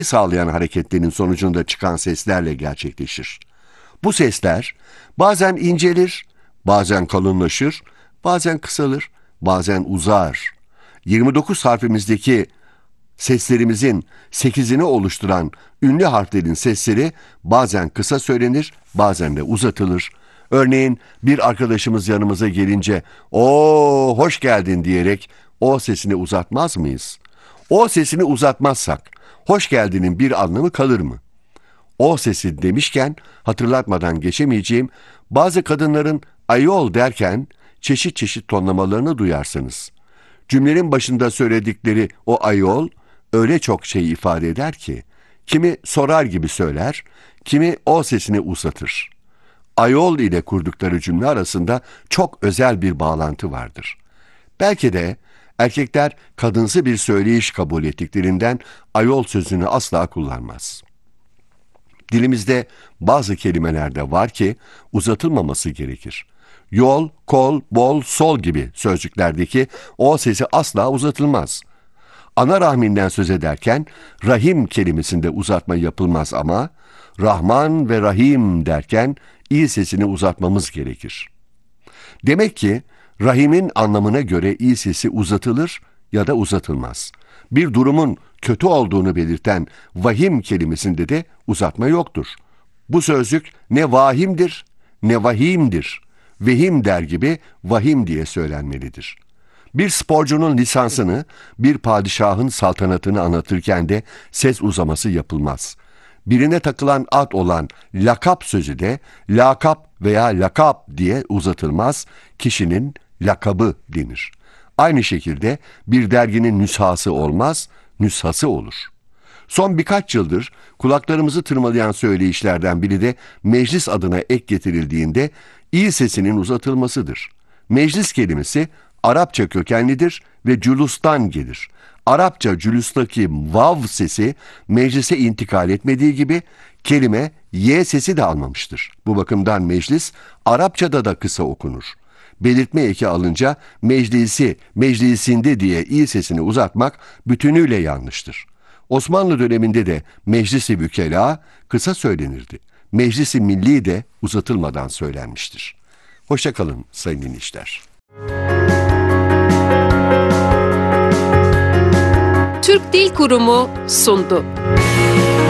sağlayan hareketlerin sonucunda çıkan seslerle gerçekleşir. Bu sesler bazen incelir, bazen kalınlaşır, bazen kısalır, bazen uzar. 29 harfimizdeki seslerimizin 8'ini oluşturan ünlü harflerin sesleri bazen kısa söylenir, bazen de uzatılır. Örneğin bir arkadaşımız yanımıza gelince "Oo, hoş geldin" diyerek o sesini uzatmaz mıyız? O sesini uzatmazsak hoş geldinin bir anlamı kalır mı? O sesi demişken hatırlatmadan geçemeyeceğim, bazı kadınların ayol derken çeşit çeşit tonlamalarını duyarsınız. Cümlenin başında söyledikleri o ayol öyle çok şey ifade eder ki, kimi sorar gibi söyler, kimi o sesini uzatır. Ayol ile kurdukları cümle arasında çok özel bir bağlantı vardır. Belki de erkekler kadınsı bir söyleyiş kabul ettiklerinden ayol sözünü asla kullanmaz. Dilimizde bazı kelimeler de var ki uzatılmaması gerekir. Yol, kol, bol, sol gibi sözcüklerdeki o sesi asla uzatılmaz. Ana rahminden söz ederken rahim kelimesinde uzatma yapılmaz ama Rahman ve Rahim derken i sesini uzatmamız gerekir. Demek ki rahimin anlamına göre i sesi uzatılır ya da uzatılmaz. Bir durumun kötü olduğunu belirten vahim kelimesinde de uzatma yoktur. Bu sözcük ne vahimdir ne vahimdir. Vehim der gibi vahim diye söylenmelidir. Bir sporcunun lisansını, bir padişahın saltanatını anlatırken de ses uzaması yapılmaz. Birine takılan ad olan lakap sözü de lakap veya lakap diye uzatılmaz, kişinin lakabı denir. Aynı şekilde bir derginin nüshası olmaz, nüshası olur. Son birkaç yıldır kulaklarımızı tırmalayan söyleyişlerden biri de meclis adına ek getirildiğinde i sesinin uzatılmasıdır. Meclis kelimesi Arapça kökenlidir ve cülustan gelir. Arapça cülustaki vav sesi meclise intikal etmediği gibi kelime y sesi de almamıştır. Bu bakımdan meclis Arapçada da kısa okunur. Belirtme eki alınca meclisi, meclisinde diye i sesini uzatmak bütünüyle yanlıştır. Osmanlı döneminde de meclisi vükela kısa söylenirdi. Meclisi milli de uzatılmadan söylenmiştir. Hoşça kalın sayın dinleyiciler. Türk Dil Kurumu sundu.